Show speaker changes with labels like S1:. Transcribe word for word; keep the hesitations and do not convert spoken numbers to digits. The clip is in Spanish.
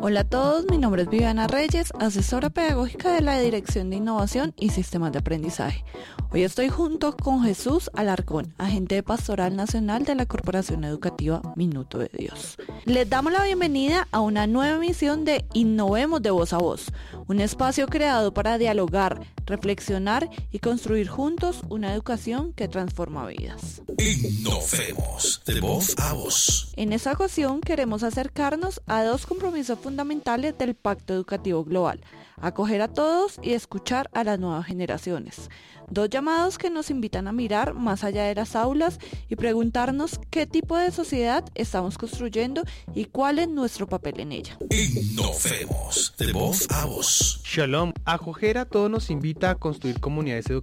S1: Hola a todos, mi nombre es Viviana Reyes, asesora pedagógica de la Dirección de Innovación y Sistemas de Aprendizaje. Hoy estoy junto con Jesús Alarcón, agente de Pastoral Nacional de la Corporación Educativa Minuto de Dios. Les damos la bienvenida a una nueva emisión de Innovemos de Voz a Voz, un espacio creado para dialogar, reflexionar y construir juntos una educación que transforma vidas.
S2: Innovemos de Voz a Voz.
S1: En esta ocasión queremos acercarnos a dos compromisos fundamentales del Pacto Educativo Global: acoger a todos y escuchar a las nuevas generaciones. Dos llamados que nos invitan a mirar más allá de las aulas y preguntarnos qué tipo de sociedad estamos construyendo y cuál es nuestro papel en ella.
S2: Innovemos de Voz a Voz.
S3: Shalom, acoger a todos nos invita a construir comunidades educativas